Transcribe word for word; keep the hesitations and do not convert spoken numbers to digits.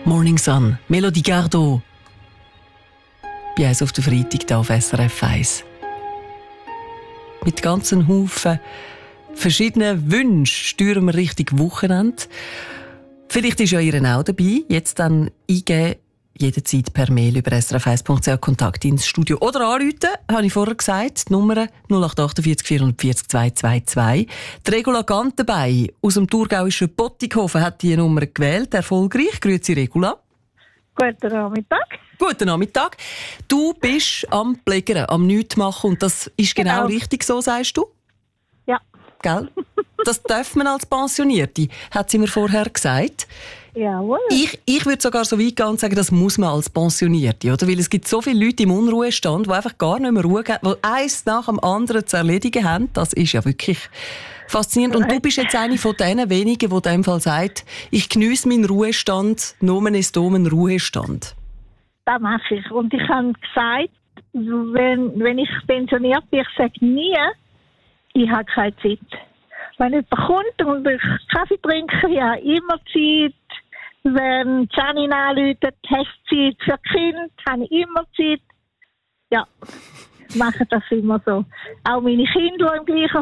Morning Sun, Melodie Gardot. Bei uns auf der Freitag hier auf S R F eins. Mit ganzen Haufen verschiedenen Wünschen steuern wir Richtung Wochenende. Vielleicht ist ja ihr auch dabei. Jetzt dann eingeben, jederzeit per Mail über s r f eins punkt c h Kontakt ins Studio. Oder anrufen, habe ich vorher gesagt, die Nummer null acht acht vier vier vier vier zwei zwei zwei. Die Regula Gantenbein aus dem thurgauischen Pottighofen hat diese Nummer gewählt. Erfolgreich. Grüezi, Regula. Guten Nachmittag. Guten Nachmittag. Du bist am Pflegern, am Nichtmachen und das ist genau, genau richtig so, sagst du? Ja. Gell? Das darf man als Pensionierte, hat sie mir vorher gesagt. Jawohl. Ich, ich würde sogar so weit gehen und sagen, das muss man als Pensionierte, oder? Weil es gibt so viele Leute im Unruhestand, die einfach gar nicht mehr Ruhe haben, die eins nach dem anderen zu erledigen haben. Das ist ja wirklich faszinierend. Und du bist jetzt eine von den wenigen, die in dem Fall sagt, ich geniesse meinen Ruhestand, nomen ist domen Ruhestand. Das mache ich. Und ich habe gesagt, wenn, wenn ich pensioniert bin, ich sage nie, ich habe keine Zeit. Wenn jemand kommt und ich Kaffee trinke, ich habe immer Zeit. Wenn Janine anruft, hast du Zeit für Kind, habe ich immer Zeit. Ja, ich mache das immer so. Auch meine Kinder, die im gleichen